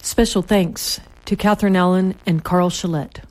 Special thanks to Catherine Allen and Carl Shillette.